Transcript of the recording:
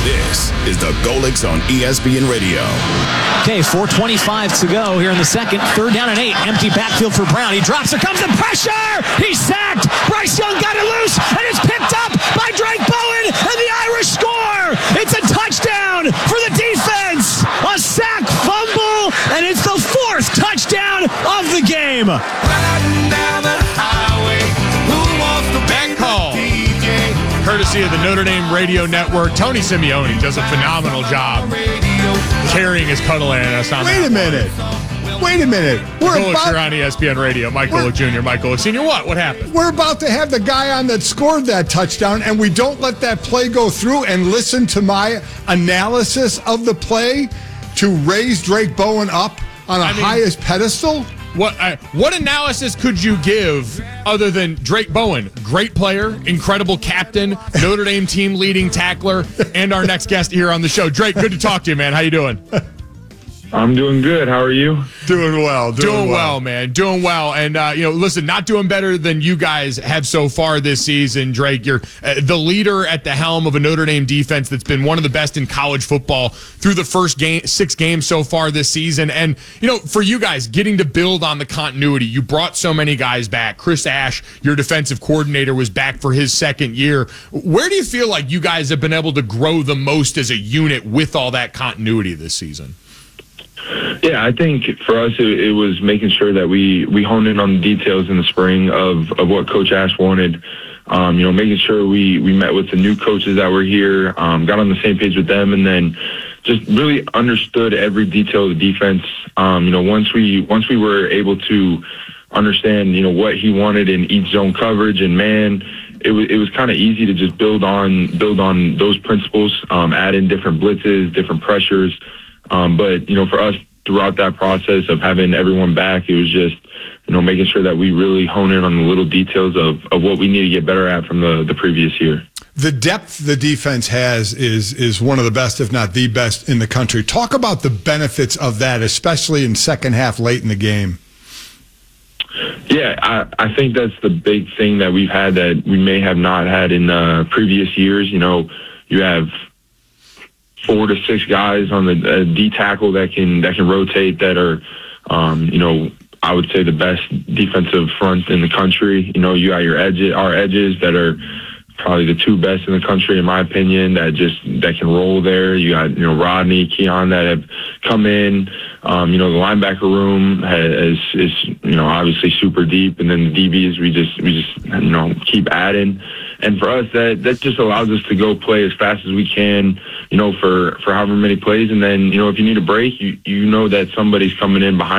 This is the Golics on ESPN Radio. Okay, 4:25 to go here in the second. 3rd down and 8. Empty backfield for Brown. He drops. There comes the pressure. He's sacked. Bryce Young got it loose, and it's picked up by Drake Bowen, and the Irish score. It's a touchdown for the defense. A sack, fumble, and it's the 4th touchdown of the game. That call, courtesy of the Notre Dame Radio Network. Tony Simeone does a phenomenal job carrying his cuddle analyst on. Wait a minute. You're on ESPN Radio. Mike Golic Jr., Mike Golic Sr. What happened? We're about to have the guy on that scored that touchdown, and we don't let that play go through and listen to my analysis of the play to raise Drake Bowen up on highest pedestal? What analysis could you give other than Drake Bowen, great player, incredible captain, Notre Dame team leading tackler, and our next guest here on the show? Drake, good to talk to you, man. How you doing? I'm doing good. How are you? Doing well, man. Doing well. And, listen, not doing better than you guys have so far this season, Drake. You're the leader at the helm of a Notre Dame defense that's been one of the best in college football through the first 6 games so far this season. And, for you guys, getting to build on the continuity, you brought so many guys back. Chris Ash, your defensive coordinator, was back for his 2nd year. Where do you feel like you guys have been able to grow the most as a unit with all that continuity this season? Yeah, I think for us it was making sure that we honed in on the details in the spring of what Coach Ash wanted. Making sure we met with the new coaches that were here, got on the same page with them, and then just really understood every detail of the defense. Once we were able to understand, what he wanted in each zone coverage and man, it was kind of easy to just build on those principles, add in different blitzes, different pressures. But for us, throughout that process of having everyone back, it was just, making sure that we really hone in on the little details of what we need to get better at from the previous year. The depth the defense has is one of the best, if not the best, in the country. Talk about the benefits of that, especially in second half, late in the game. Yeah, I think that's the big thing that we've had that we may have not had in previous years. You have 4 to 6 guys on the D tackle that can rotate, that are, I would say the best defensive front in the country. You got our edges that are probably the 2 best in the country, in my opinion, that can roll there. You got, Rodney, Keon that have come in. The linebacker room is obviously super deep, and then the DBs, we just keep adding. And for us, that just allows us to go play as fast as we can, for however many plays. And then, if you need a break, you know that somebody's coming in behind